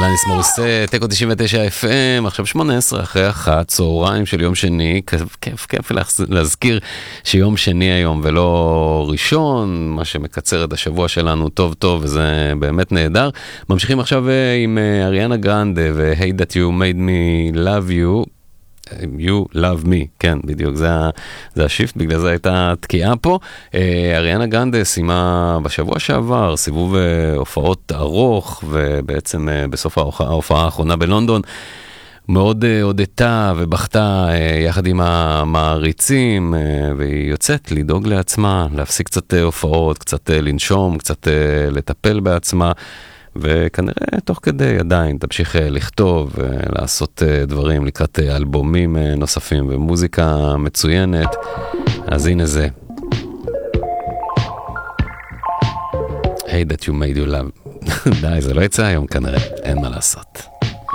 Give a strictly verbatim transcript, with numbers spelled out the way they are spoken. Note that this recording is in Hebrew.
אלניס מורסה, טקו תשעים ותשע אף אם, עכשיו שמונה עשרה אחרי אחת, צהריים של יום שני, כיף, כיף, כיף להזכיר שיום שני היום ולא ראשון, מה שמקצר את השבוע שלנו טוב טוב, וזה באמת נהדר. ממשיכים עכשיו עם אריאנה גרנדה ו-Hey That You Made Me Love You, You Love Me, כן, בדיוק, זה, זה השיפט, בגלל זה הייתה תקיעה פה. אריאנה גרנדה סיימה בשבוע שעבר סיבוב הופעות ארוך, ובעצם בסוף ההופעה האחרונה בלונדון, מאוד הודתה ובכתה יחד עם המעריצים, והיא יוצאת לדאוג לעצמה, להפסיק קצת הופעות, קצת לנשום, קצת לטפל בעצמה, וכנראה תוך כדי עדיין תמשיך לכתוב ולעשות דברים לקראת אלבומים נוספים ומוזיקה מצוינת. אז הנה זה. Hey That You Made You Love. די, זה לא יצא היום כנראה, אין מה לעשות.